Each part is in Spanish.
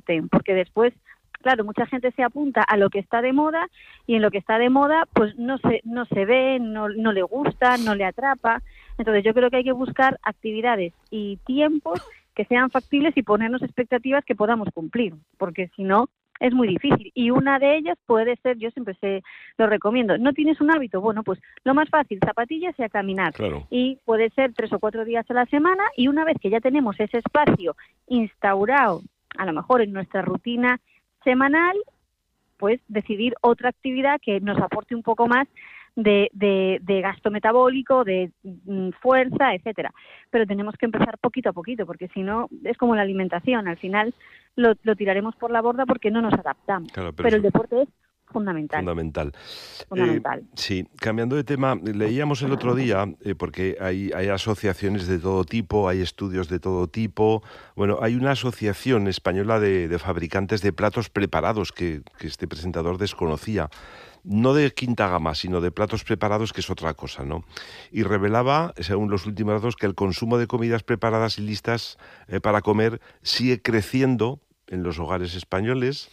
aporten, porque después, claro, mucha gente se apunta a lo que está de moda y en lo que está de moda pues no se ve, no le gusta, no le atrapa. Entonces yo creo que hay que buscar actividades y tiempos que sean factibles y ponernos expectativas que podamos cumplir, porque si no es muy difícil. Y una de ellas puede ser, yo siempre lo recomiendo, ¿no tienes un hábito? Bueno, pues lo más fácil, zapatillas y a caminar. Claro. Y puede ser 3 o 4 días a la semana, y una vez que ya tenemos ese espacio instaurado, a lo mejor en nuestra rutina semanal, pues decidir otra actividad que nos aporte un poco más de gasto metabólico, de fuerza, etcétera. Pero tenemos que empezar poquito a poquito, porque si no es como la alimentación, al final lo tiraremos por la borda porque no nos adaptamos. Claro, pero el deporte es fundamental. Sí, cambiando de tema, leíamos el otro día, porque hay asociaciones de todo tipo, hay estudios de todo tipo. Bueno, hay una asociación española de fabricantes de platos preparados que este presentador desconocía. No de quinta gama, sino de platos preparados, que es otra cosa, ¿no? Y revelaba, según los últimos datos, que el consumo de comidas preparadas y listas para comer sigue creciendo en los hogares españoles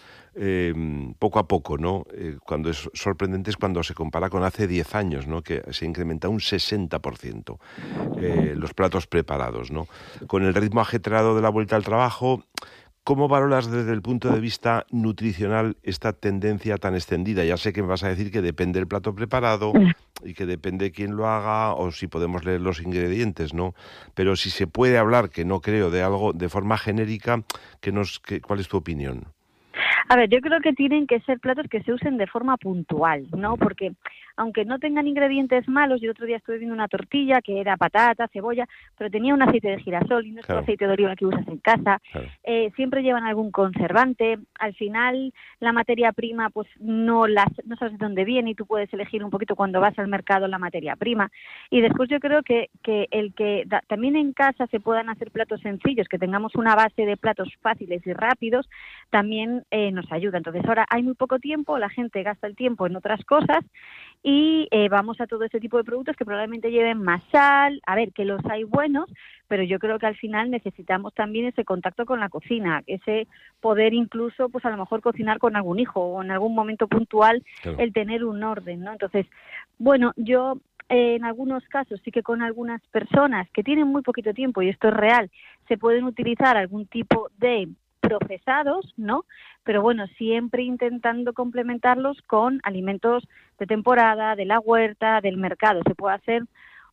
poco a poco, ¿no? Cuando es sorprendente es cuando se compara con hace 10 años, ¿no? Que se incrementa un 60% los platos preparados, ¿no? Con el ritmo ajetreado de la vuelta al trabajo, ¿cómo valoras desde el punto de vista nutricional esta tendencia tan extendida? Ya sé que me vas a decir que depende del plato preparado y que depende quién lo haga o si podemos leer los ingredientes, ¿no? Pero si se puede hablar, que no creo, de algo de forma genérica, ¿cuál es tu opinión? A ver, yo creo que tienen que ser platos que se usen de forma puntual, ¿no? Porque aunque no tengan ingredientes malos, yo otro día estuve viendo una tortilla que era patata, cebolla, pero tenía un aceite de girasol y no es el aceite de oliva que usas en casa. Claro. Siempre llevan algún conservante. Al final, la materia prima, pues no sabes de dónde viene y tú puedes elegir un poquito cuando vas al mercado la materia prima. Y después yo creo que también en casa se puedan hacer platos sencillos, que tengamos una base de platos fáciles y rápidos, también nos ayuda. Entonces ahora hay muy poco tiempo, la gente gasta el tiempo en otras cosas y vamos a todo ese tipo de productos que probablemente lleven más sal. A ver, que los hay buenos, pero yo creo que al final necesitamos también ese contacto con la cocina, ese poder incluso, pues a lo mejor cocinar con algún hijo o en algún momento puntual, claro, el tener un orden, ¿no? Entonces, bueno, yo en algunos casos sí que con algunas personas que tienen muy poquito tiempo, y esto es real, se pueden utilizar algún tipo de procesados, ¿no? Pero bueno, siempre intentando complementarlos con alimentos de temporada, de la huerta, del mercado. Se puede hacer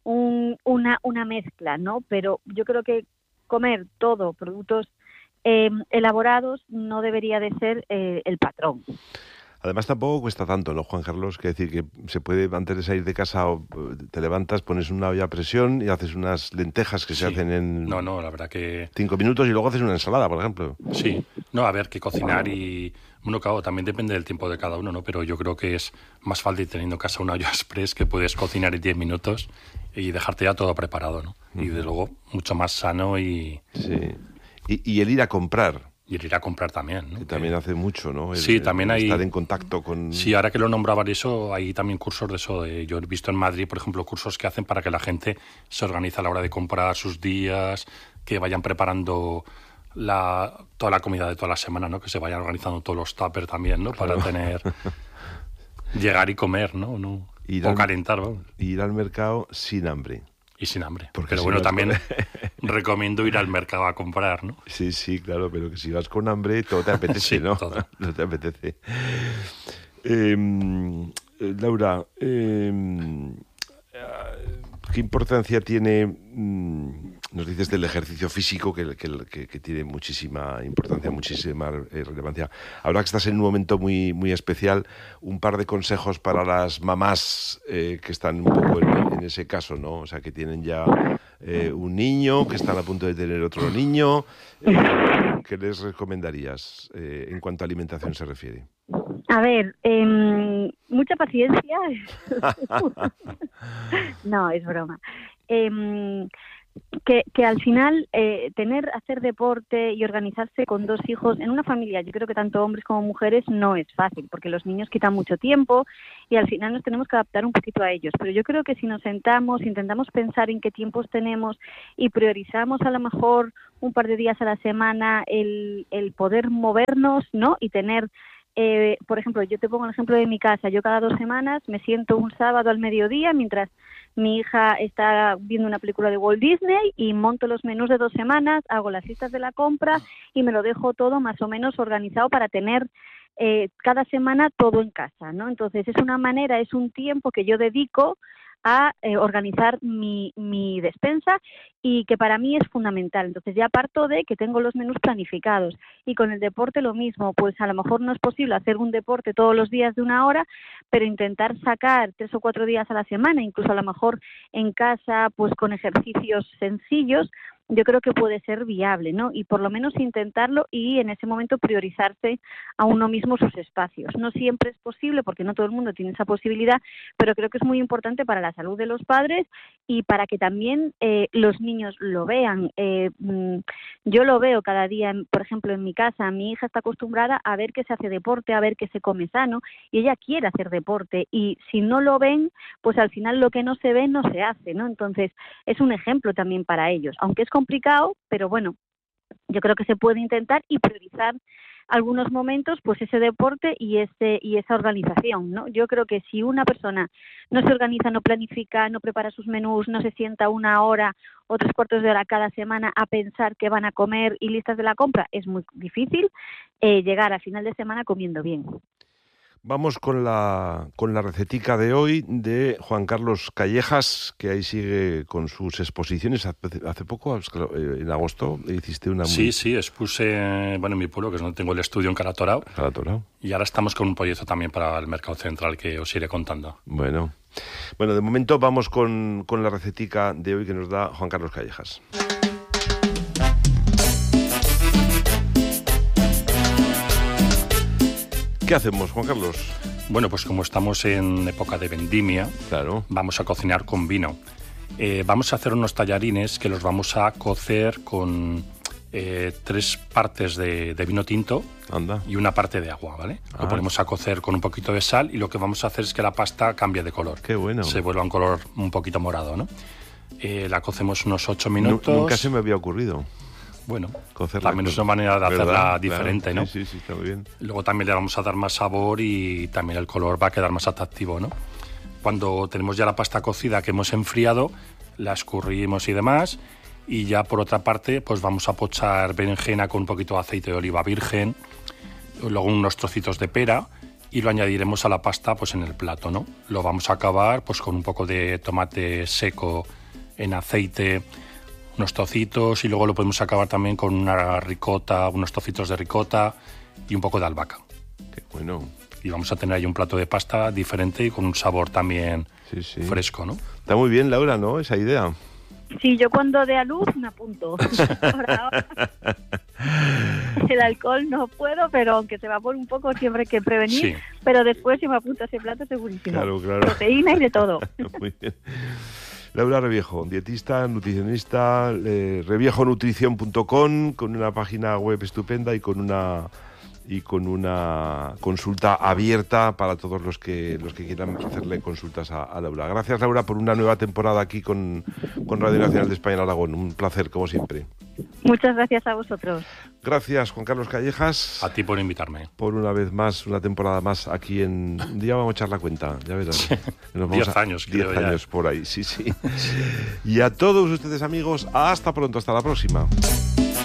una mezcla, ¿no? Pero yo creo que comer todo productos elaborados no debería de ser el patrón. Además tampoco cuesta tanto, ¿no, Juan Carlos? Que decir que se puede, antes de salir de casa, te levantas, pones una olla a presión y haces unas lentejas que se hacen en... No, la verdad que... 5 minutos y luego haces una ensalada, por ejemplo. Sí, no, a ver, que cocinar y... Bueno, claro, también depende del tiempo de cada uno, ¿no? Pero yo creo que es más fácil teniendo en casa una olla express que puedes cocinar en 10 minutos y dejarte ya todo preparado, ¿no? Y desde luego mucho más sano y... Sí. Y el ir a comprar. Y el ir a comprar también, ¿no? Que también hace mucho, ¿no? Sí, también hay... Estar en contacto con... Sí, ahora que lo nombraban eso, hay también cursos de eso. Yo he visto en Madrid, por ejemplo, cursos que hacen para que la gente se organice a la hora de comprar sus días, que vayan preparando toda la comida de toda la semana, ¿no? Que se vayan organizando todos los tuppers también, ¿no? Para tener... llegar y comer, ¿no? O calentar, vamos. Ir al mercado sin hambre. Y sin hambre. Porque pero bueno, también recomiendo ir al mercado a comprar, ¿no? Sí, claro, pero que si vas con hambre todo te apetece, sí, ¿no? Todo. No te apetece. Laura, ¿qué importancia tiene, nos dices del ejercicio físico, que tiene muchísima importancia, muchísima relevancia? Ahora que estás en un momento muy, muy especial, un par de consejos para las mamás que están un poco en ese caso, ¿no? O sea, que tienen ya un niño, que están a punto de tener otro niño. ¿Qué les recomendarías en cuanto a alimentación se refiere? A ver, mucha paciencia. No, es broma. que al final hacer deporte y organizarse con 2 hijos en una familia, yo creo que tanto hombres como mujeres no es fácil, porque los niños quitan mucho tiempo y al final nos tenemos que adaptar un poquito a ellos. Pero yo creo que si nos sentamos, intentamos pensar en qué tiempos tenemos y priorizamos a lo mejor un par de días a la semana el poder movernos, ¿no? Y tener... por ejemplo, yo te pongo el ejemplo de mi casa. Yo cada 2 semanas me siento un sábado al mediodía mientras mi hija está viendo una película de Walt Disney y monto los menús de 2 semanas, hago las listas de la compra y me lo dejo todo más o menos organizado para tener cada semana todo en casa, ¿no? Entonces es una manera, es un tiempo que yo dedico a organizar mi despensa y que para mí es fundamental. Entonces ya parto de que tengo los menús planificados y con el deporte lo mismo, pues a lo mejor no es posible hacer un deporte todos los días de 1 hora, pero intentar sacar 3 o 4 días a la semana, incluso a lo mejor en casa, pues con ejercicios sencillos, yo creo que puede ser viable, ¿no? Y por lo menos intentarlo y en ese momento priorizarse a uno mismo sus espacios. No siempre es posible porque no todo el mundo tiene esa posibilidad, pero creo que es muy importante para la salud de los padres y para que también los niños lo vean. Yo lo veo cada día, por ejemplo, en mi casa. Mi hija está acostumbrada a ver que se hace deporte, a ver que se come sano y ella quiere hacer deporte y si no lo ven, pues al final lo que no se ve no se hace, ¿no? Entonces es un ejemplo también para ellos, aunque es complicado, pero bueno, yo creo que se puede intentar y priorizar algunos momentos, pues ese deporte y esa organización, ¿no? Yo creo que si una persona no se organiza, no planifica, no prepara sus menús, no se sienta 1 hora o 3/4 de hora cada semana a pensar qué van a comer y listas de la compra, es muy difícil llegar a final de semana comiendo bien. Vamos con la recetica de hoy de Juan Carlos Callejas, que ahí sigue con sus exposiciones. Hace poco, en agosto, hiciste una... Sí, expuse en mi pueblo, que es donde tengo el estudio en Caratorao. Y ahora estamos con un proyecto también para el mercado central que os iré contando. Bueno, de momento vamos con la recetica de hoy que nos da Juan Carlos Callejas. ¿Qué hacemos, Juan Carlos? Bueno, pues como estamos en época de vendimia, claro, vamos a cocinar con vino. Vamos a hacer unos tallarines que los vamos a cocer con 3 partes de vino tinto. Anda. Y 1 parte de agua, ¿vale? Lo ponemos a cocer con un poquito de sal y lo que vamos a hacer es que la pasta cambie de color. Qué bueno. Se vuelva un color un poquito morado, ¿no? La cocemos unos 8 minutos. Nunca se me había ocurrido. Bueno, también es una manera de hacerla diferente, claro. ¿no? Sí, está muy bien. Luego también le vamos a dar más sabor y también el color va a quedar más atractivo, ¿no? Cuando tenemos ya la pasta cocida que hemos enfriado, la escurrimos y demás, y ya por otra parte pues vamos a pochar berenjena con un poquito de aceite de oliva virgen, luego unos trocitos de pera y lo añadiremos a la pasta pues en el plato, ¿no? Lo vamos a acabar pues con un poco de tomate seco en aceite, unos trocitos y luego lo podemos acabar también con una ricota, unos trocitos de ricota y un poco de albahaca. Qué bueno. Y vamos a tener ahí un plato de pasta diferente y con un sabor también fresco, ¿no? Está muy bien, Laura, ¿no? Esa idea. Sí, yo cuando dé a luz me apunto. Ahora, el alcohol no puedo, pero aunque se evapore un poco siempre hay que prevenir. Sí. Pero después si me apunto a ese plato segurísimo. Claro. Proteína y de todo. Muy bien. Laura Reviejo, dietista, nutricionista, reviejonutrición.com, con una página web estupenda y con una consulta abierta para todos los que quieran hacerle consultas a Laura. Gracias, Laura, por una nueva temporada aquí con Radio Nacional de España en Aragón. Un placer, como siempre. Muchas gracias a vosotros. Gracias, Juan Carlos Callejas. A ti por invitarme. Por una vez más, una temporada más aquí en... Un día vamos a echar la cuenta, ya verás. 10 años, creo. 10 años por ahí, sí. Y a todos ustedes, amigos, hasta pronto, hasta la próxima.